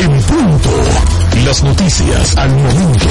En punto. Las noticias al momento.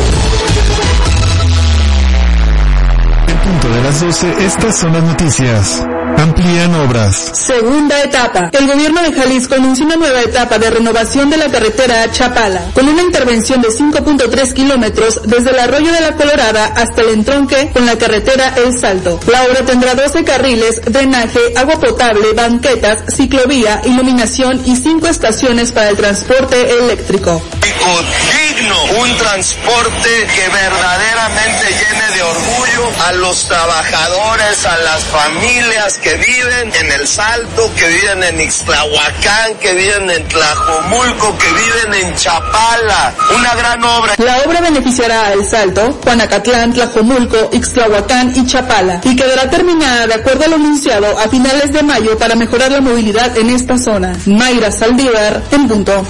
En punto de las 12, estas son las noticias. Amplían obras. Segunda etapa. El gobierno de Jalisco anunció una nueva etapa de renovación de la carretera a Chapala, con una intervención de 5.3 kilómetros desde el arroyo de la Colorada hasta el entronque con la carretera El Salto. La obra tendrá 12 carriles, drenaje, agua potable, banquetas, ciclovía, iluminación y 5 estaciones para el transporte eléctrico. Digno, un transporte que verdaderamente llene de orgullo a los trabajadores, a las familias que viven en El Salto, que viven en Ixtlahuacán, que viven en Tlajomulco, que viven en Chapala. Una gran obra. La obra beneficiará a El Salto, Juanacatlán, Tlajomulco, Ixtlahuacán y Chapala, y quedará terminada de acuerdo a lo anunciado a finales de mayo para mejorar la movilidad en esta zona. Mayra Saldívar, en punto.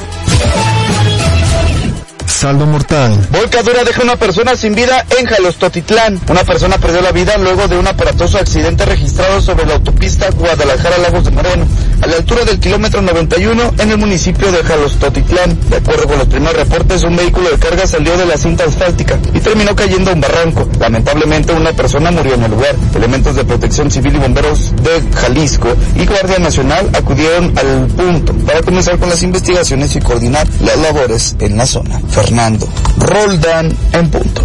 Saldo mortal. Volcadura deja una persona sin vida en Jalostotitlán. Una persona perdió la vida luego de un aparatoso accidente registrado sobre la autopista Guadalajara-Lagos de Moreno, a la altura del kilómetro 91 en el municipio de Jalostotitlán. De acuerdo con los primeros reportes, un vehículo de carga salió de la cinta asfáltica y terminó cayendo a un barranco. Lamentablemente, una persona murió en el lugar. Elementos de Protección Civil y bomberos de Jalisco y Guardia Nacional acudieron al punto para comenzar con las investigaciones y coordinar las labores en la zona. Fernando Roldán, en punto.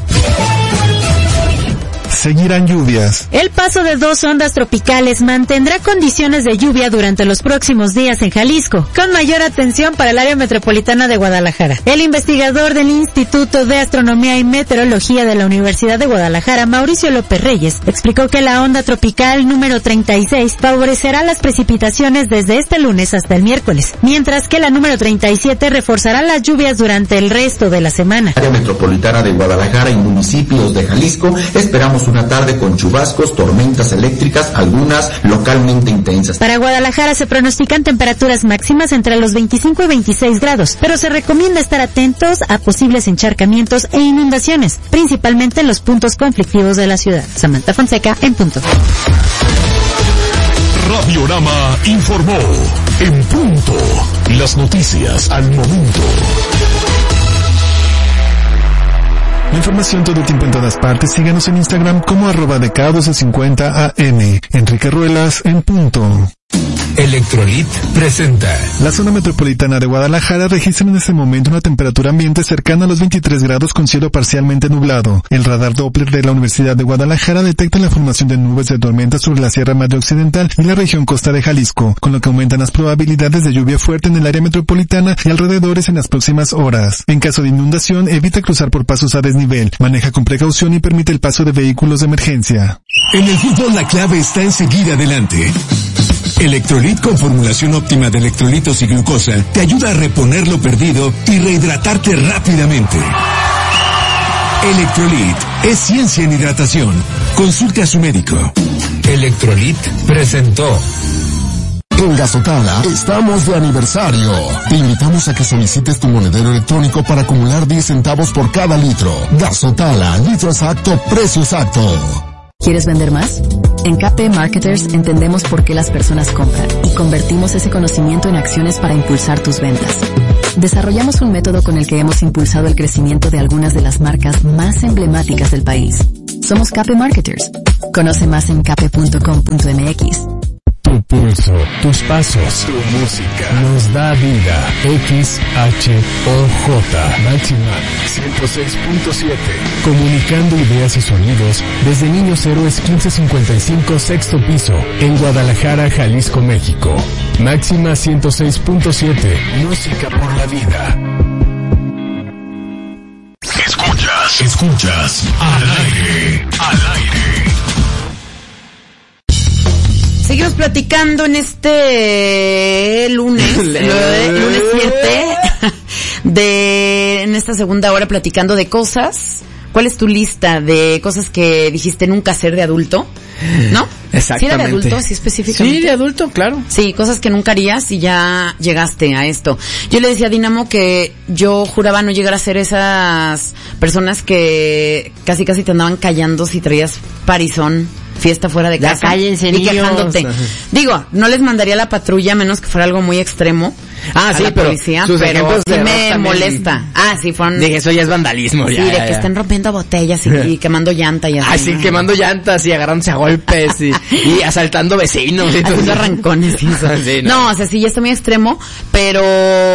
Seguirán lluvias. El paso de 2 ondas tropicales mantendrá condiciones de lluvia durante los próximos días en Jalisco, con mayor atención para el área metropolitana de Guadalajara. El investigador del Instituto de Astronomía y Meteorología de la Universidad de Guadalajara, Mauricio López Reyes, explicó que la onda tropical número 36 favorecerá las precipitaciones desde este lunes hasta el miércoles, mientras que la número 37 reforzará las lluvias durante el resto de la semana. Área metropolitana de Guadalajara y municipios de Jalisco, esperamos una tarde con chubascos, tormentas eléctricas, algunas localmente intensas. Para Guadalajara se pronostican temperaturas máximas entre los 25 y 26 grados, pero se recomienda estar atentos a posibles encharcamientos e inundaciones, principalmente en los puntos conflictivos de la ciudad. Samantha Fonseca, en punto. Radiorama informó. En punto. Las noticias al momento. La información todo el tiempo en todas partes. Síganos en Instagram como @DK1250AM. Enrique Ruelas, en punto. Electrolit presenta. La zona metropolitana de Guadalajara registra en este momento una temperatura ambiente cercana a los 23 grados con cielo parcialmente nublado. El radar Doppler de la Universidad de Guadalajara detecta la formación de nubes de tormenta sobre la Sierra Madre Occidental y la región costa de Jalisco, con lo que aumentan las probabilidades de lluvia fuerte en el área metropolitana y alrededores en las próximas horas. En caso de inundación, evita cruzar por pasos a desnivel, maneja con precaución y permite el paso de vehículos de emergencia. En el fútbol la clave está en seguir adelante. Electrolit con formulación óptima de electrolitos y glucosa te ayuda a reponer lo perdido y rehidratarte rápidamente. Electrolit es ciencia en hidratación. Consulte a su médico. Electrolit presentó. En Gasotala estamos de aniversario. Te invitamos a que solicites tu monedero electrónico para acumular 10 centavos por cada litro. Gasotala, litro exacto, precio exacto. ¿Quieres vender más? En KP Marketers entendemos por qué las personas compran y convertimos ese conocimiento en acciones para impulsar tus ventas. Desarrollamos un método con el que hemos impulsado el crecimiento de algunas de las marcas más emblemáticas del país. Somos KP Marketers. Conoce más en kp.com.mx. Tu pulso, tus pasos, tu música nos da vida. XHOJ Máxima 106.7. Comunicando ideas y sonidos desde Niños Héroes 1555 sexto piso en Guadalajara, Jalisco, México. Máxima 106.7. Música por la vida. Escuchas al aire. Seguimos platicando en este lunes 7 en esta segunda hora platicando de cosas. ¿Cuál es tu lista de cosas que dijiste nunca hacer de adulto? ¿No? Exactamente. ¿Sí era de adulto, así específicamente? Sí, de adulto, claro. Sí, cosas que nunca harías y ya llegaste a esto. Yo le decía a Dinamo que yo juraba no llegar a ser esas personas que casi te andaban callando si traías parizón. fiesta fuera de casa. Cállense, y niños. quejándote. Digo, no les mandaría la patrulla a menos que fuera algo muy extremo. Sí, pero policía, sus pero ejemplos sí de me rock molesta. también. Sí, fueron... Dije, eso ya es vandalismo. Sí, ya, de ya, que ya. estén rompiendo botellas y quemando llanta y así. Sí, quemando llantas y agarrándose a golpes y asaltando vecinos. Y todo. Haciendo arrancones y eso. Sí, no, o sea, sí, ya está muy extremo, pero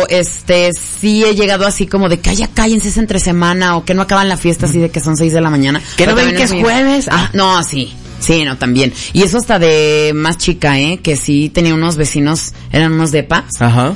sí he llegado así como de que ya cállense, es entre semana, o que no acaban la fiesta así de que son 6 de la mañana. ¿Que no ven que es muy... jueves? No, sí. Sí, no, también. Y eso hasta de más chica, que sí tenía unos vecinos, eran unos depas. Ajá.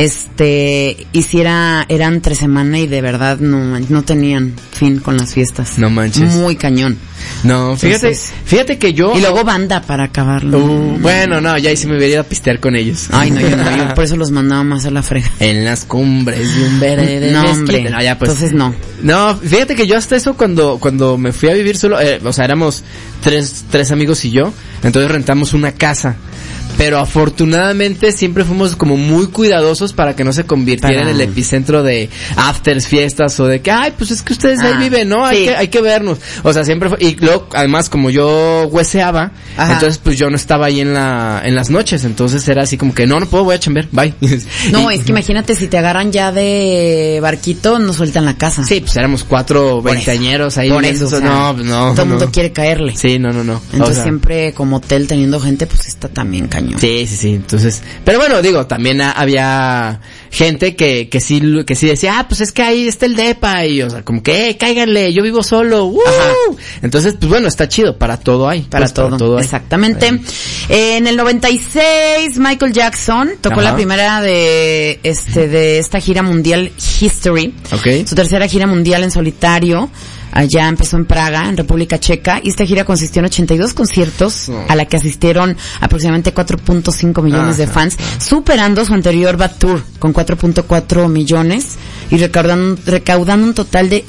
Y si eran entre semana y de verdad no tenían fin con las fiestas. No manches. Muy cañón. No, fíjate que yo... Y luego banda para acabarlo. Bueno, no, ya ahí sí me hubiera ido a pistear con ellos. Ay, no, yo por eso los mandaba más a la frega. En las cumbres de un verde. No, hombre. No, ya, pues. Entonces no. No, fíjate que yo hasta eso cuando me fui a vivir solo, o sea, éramos tres amigos y yo, entonces rentamos una casa. Pero afortunadamente siempre fuimos como muy cuidadosos para que no se convirtiera en el epicentro de afters, fiestas o de que, pues es que ustedes ahí viven, ¿no? Sí. Hay que vernos. O sea, siempre fue, y luego, además, como yo hueseaba, entonces pues yo no estaba ahí en las noches, entonces era así como que, no puedo, voy a chambear, bye. No, es que imagínate, si te agarran ya de barquito, no sueltan la casa. Sí, pues éramos 4 veinteañeros ahí. Por eso, o sea, no. Todo el mundo quiere caerle. Sí, no. Entonces siempre como hotel teniendo gente, pues está también cañón. Sí. Entonces, pero bueno, digo, también había gente que sí decía, pues es que ahí está el depa y, o sea, como que, cáiganle, yo vivo solo. Entonces, pues bueno, está chido, para todo hay. Para todo hay. Exactamente. En el 96, Michael Jackson tocó la primera de esta gira mundial History. Okay. Su tercera gira mundial en solitario. Allá empezó en Praga, en República Checa, y esta gira consistió en 82 conciertos, a la que asistieron aproximadamente 4.5 millones de fans, superando su anterior Bad Tour con 4.4 millones y recaudando un total de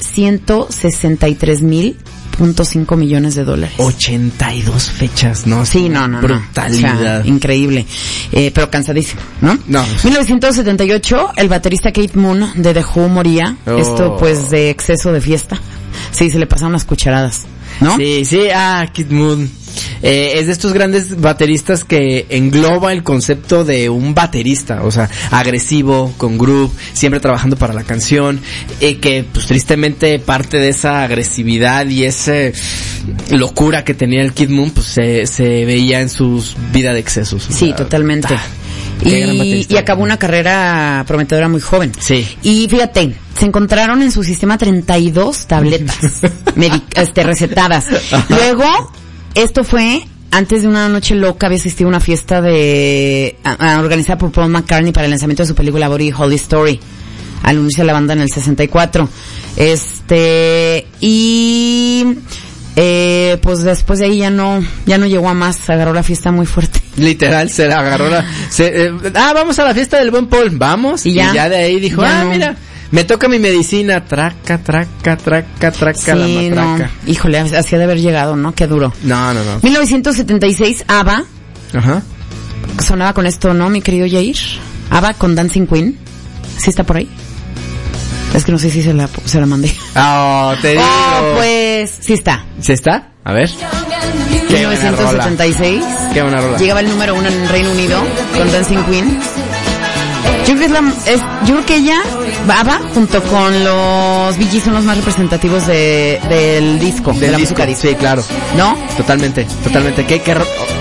163.5 millones de dólares. 82 fechas, ¿no? Sí, no. Brutalidad. O sea, increíble. Pero cansadísimo, ¿no? No. 1978, el baterista Keith Moon de The Who moría. Esto pues de exceso de fiesta. Sí, se le pasaron las cucharadas, ¿no? Sí, Keith Moon. Es de estos grandes bateristas que engloba el concepto de un baterista, o sea, agresivo, con groove, siempre trabajando para la canción, que pues tristemente parte de esa agresividad y esa locura que tenía el Kid Moon, pues se veía en su vida de excesos. Sí, sea, totalmente. Y acabó una carrera prometedora muy joven. Sí. Y fíjate, se encontraron en su sistema 32 tabletas recetadas. Luego, esto fue antes de una noche loca, había asistido a una fiesta organizada por Paul McCartney para el lanzamiento de su película Buddy Holly Story, al unirse a la banda en el 64. Pues después de ahí ya no llegó a más, agarró la fiesta muy fuerte. Literal, se la agarró vamos a la fiesta del buen Paul, vamos, y ya de ahí dijo, mira, me toca mi medicina, traca, sí, la matraca. No. Híjole, hacía de haber llegado, ¿no? Qué duro. No. 1976, ABBA. Ajá. Sonaba con esto, ¿no, mi querido Jair? ABBA con Dancing Queen. ¿Sí está por ahí? Es que no sé si se la mandé. Te digo. Pues, sí está. ¿Sí está? A ver. 1976. Qué buena rola. Llegaba el número 1 en Reino Unido con Dancing Queen. Yo creo que ella, ABBA, junto con los Bee Gees, son los más representativos del disco, de la música disco. Sí, claro. ¿No? Totalmente.